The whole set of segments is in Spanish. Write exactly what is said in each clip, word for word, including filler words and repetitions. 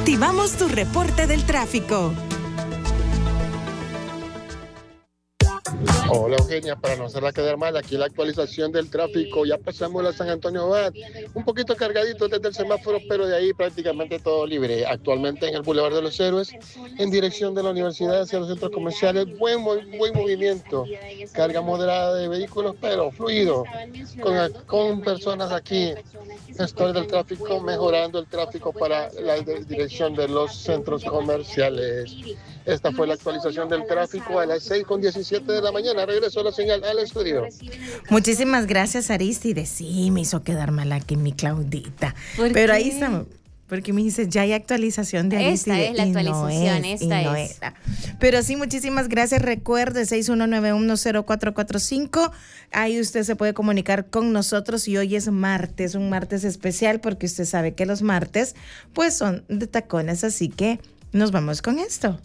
Activamos tu reporte del tráfico. Hola Eugenia, para no hacerla quedar mal, aquí la actualización del tráfico, ya pasamos la San Antonio Abad, un poquito cargadito desde el semáforo, pero de ahí prácticamente todo libre. Actualmente en el Boulevard de los Héroes, en dirección de la universidad hacia los centros comerciales, buen, buen movimiento, carga moderada de vehículos, pero fluido, con, con personas aquí, gestores del tráfico, mejorando el tráfico para la dirección de los centros comerciales. Esta fue la actualización del tráfico a las seis con diecisiete de la mañana. Regreso a la señal al estudio. Muchísimas gracias, Aristide. Sí, me hizo quedar mal aquí mi Claudita. ¿Por Pero qué? ahí estamos. Porque me dice, ya hay actualización de Aristide. Esta es la actualización, no es, esta no es. Era. Pero sí, muchísimas gracias. Recuerde, seis uno nueve uno cero cuatro cuatro cinco. Ahí usted se puede comunicar con nosotros y hoy es martes, un martes especial porque usted sabe que los martes pues son de tacones, así que nos vamos con esto.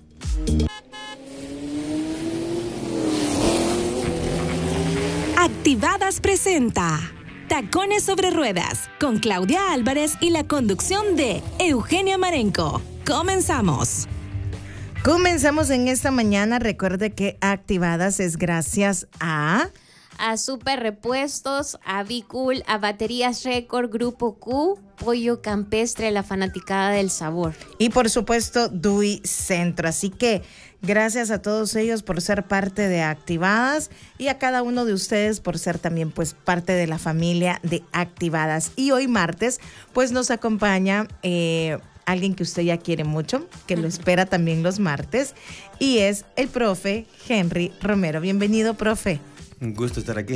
Activadas presenta Tacones sobre Ruedas con Claudia Álvarez y la conducción de Eugenia Marenco. Comenzamos. Comenzamos en esta mañana. Recuerde que Activadas es gracias a... A Super Repuestos, a Bicool, a Baterías Record, Grupo Q, Pollo Campestre, la fanaticada del sabor. Y por supuesto, Dui Centro. Así que gracias a todos ellos por ser parte de Activadas y a cada uno de ustedes por ser también pues parte de la familia de Activadas. Y hoy martes pues nos acompaña eh, alguien que usted ya quiere mucho, que lo espera también los martes, y es el profe Henry Romero. Bienvenido, profe. Un gusto estar aquí.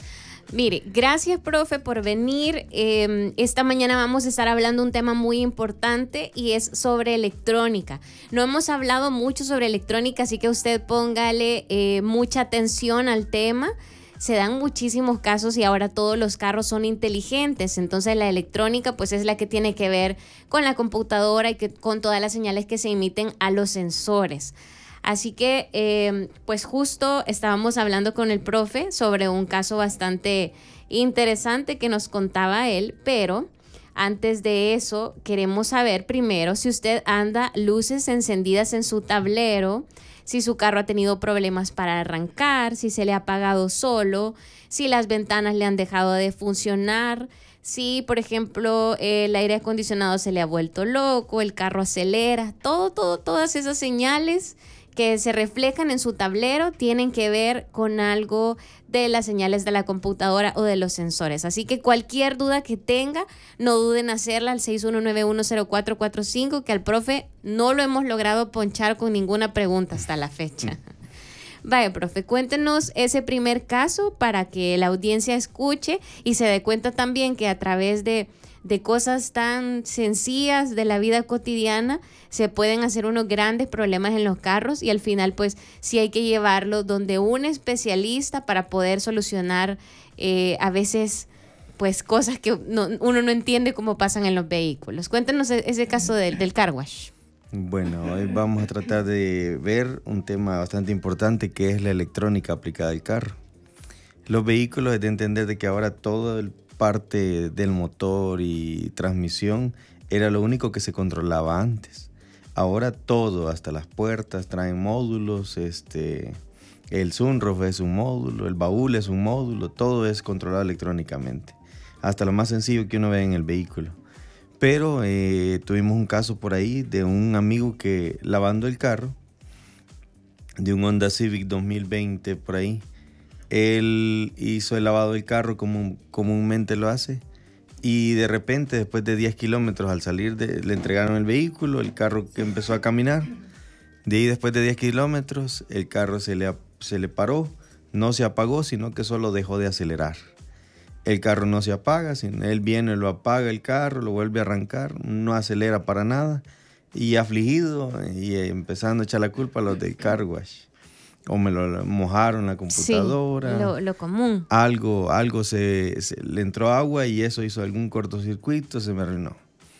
Mire, gracias, profe, por venir. Eh, esta mañana vamos a estar hablando un tema muy importante y es sobre electrónica. No hemos hablado mucho sobre electrónica, así que usted póngale eh, mucha atención al tema. Se dan muchísimos casos y ahora todos los carros son inteligentes, entonces la electrónica pues es la que tiene que ver con la computadora y que, con todas las señales que se emiten a los sensores. Así que, eh, pues justo estábamos hablando con el profe sobre un caso bastante interesante que nos contaba él, pero antes de eso queremos saber primero si usted anda luces encendidas en su tablero, si su carro ha tenido problemas para arrancar, si se le ha apagado solo, si las ventanas le han dejado de funcionar, si, por ejemplo, el aire acondicionado se le ha vuelto loco, el carro acelera, todo, todo, todas esas señales que se reflejan en su tablero tienen que ver con algo de las señales de la computadora o de los sensores. Así que cualquier duda que tenga, no duden en hacerla al seis uno nueve uno cero cuatro cuatro cinco, que al profe no lo hemos logrado ponchar con ninguna pregunta hasta la fecha. Vaya, profe, cuéntenos ese primer caso para que la audiencia escuche y se dé cuenta también que a través de de cosas tan sencillas de la vida cotidiana se pueden hacer unos grandes problemas en los carros y al final pues sí hay que llevarlo donde un especialista para poder solucionar eh, a veces pues cosas que no, uno no entiende cómo pasan en los vehículos. Cuéntenos ese caso del, del car wash. Bueno, hoy vamos a tratar de ver un tema bastante importante que es la electrónica aplicada al carro. Los vehículos es de entender de que ahora todo el parte del motor y transmisión era lo único que se controlaba antes. Ahora todo, hasta las puertas traen módulos, este, el sunroof es un módulo, el baúl es un módulo, todo es controlado electrónicamente, hasta lo más sencillo que uno ve en el vehículo. Pero eh, tuvimos un caso por ahí de un amigo que lavando el carro, de un Honda Civic dos mil veinte por ahí, él hizo el lavado del carro como comúnmente lo hace y de repente después de diez kilómetros al salir de, le entregaron el vehículo, el carro que empezó a caminar. De ahí después de diez kilómetros el carro se le, se le paró, no se apagó sino que solo dejó de acelerar. El carro no se apaga, sino él viene, lo apaga el carro, lo vuelve a arrancar, no acelera para nada y afligido y empezando a echar la culpa a los del car wash. O me lo mojaron la computadora. Sí, lo, lo común. Algo, algo se, se le entró agua y eso hizo algún cortocircuito, se me arruinó.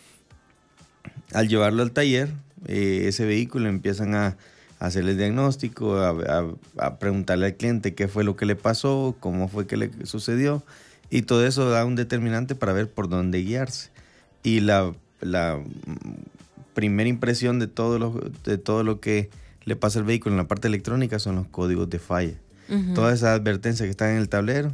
Al llevarlo al taller, eh, ese vehículo empiezan a, a hacerle el diagnóstico, a, a, a preguntarle al cliente qué fue lo que le pasó, cómo fue que le sucedió. Y todo eso da un determinante para ver por dónde guiarse. Y la, la primera impresión de todo lo, de todo lo que le pasa al vehículo en la parte electrónica son los códigos de falla. Uh-huh. Todas esas advertencias que están en el tablero,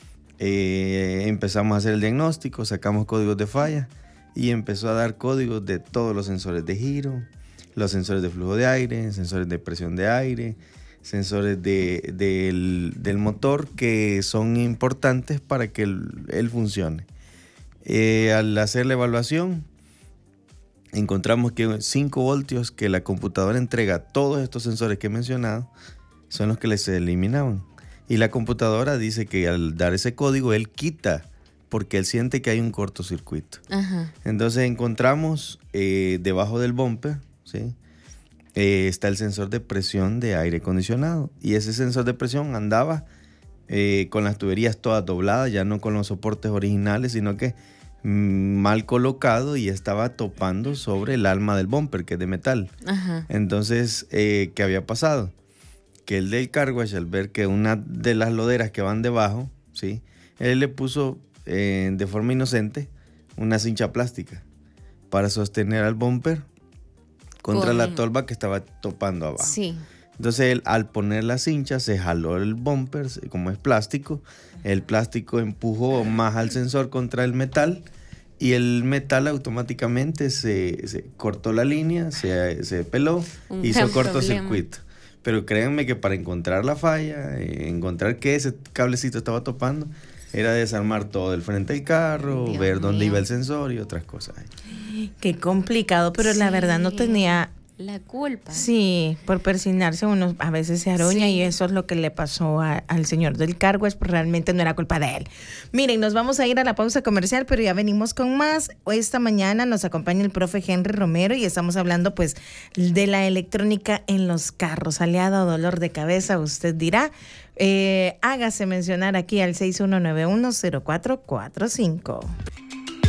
eh, empezamos a hacer el diagnóstico, sacamos códigos de falla y empezó a dar códigos de todos los sensores de giro, los sensores de flujo de aire, sensores de presión de aire, sensores de, de, del, del motor, que son importantes para que él, él funcione. Eh, al hacer la evaluación, encontramos que cinco voltios que la computadora entrega a todos estos sensores que he mencionado son los que les eliminaban. Y la computadora dice que al dar ese código, él quita, porque él siente que hay un cortocircuito. Ajá. Entonces encontramos eh, debajo del bumper, ¿sí? Eh, está el sensor de presión de aire acondicionado. Y ese sensor de presión andaba eh, con las tuberías todas dobladas, ya no con los soportes originales, sino que mm, mal colocado, y estaba topando sobre el alma del bumper, que es de metal. Ajá. Entonces, eh, ¿qué había pasado? Que el del car wash, al ver que una de las loderas que van debajo, ¿sí? Él le puso eh, de forma inocente una cincha plástica para sostener al bumper contra Corre. la tolva que estaba topando abajo. Sí. Entonces él, al poner la cincha, se jaló el bumper, como es plástico, el plástico empujó más al sensor contra el metal, y el metal automáticamente se, se cortó la línea, se, se peló, Un hizo cortocircuito. Pero créanme que para encontrar la falla, eh, encontrar que ese cablecito estaba topando, era desarmar todo el frente del carro, Dios ver mío. dónde iba el sensor y otras cosas. Qué complicado, pero sí, la verdad no tenía la culpa. Sí, por persignarse uno a veces se aruña, sí. Y eso es lo que le pasó a, al señor del car wash, pues realmente no era culpa de él. Miren, nos vamos a ir a la pausa comercial, pero ya venimos con más. Esta mañana nos acompaña el profe Henry Romero y estamos hablando pues de la electrónica en los carros. Aliado a dolor de cabeza, usted dirá. Eh, hágase mencionar aquí al seis uno nueve uno cero cuatro cuatro cinco.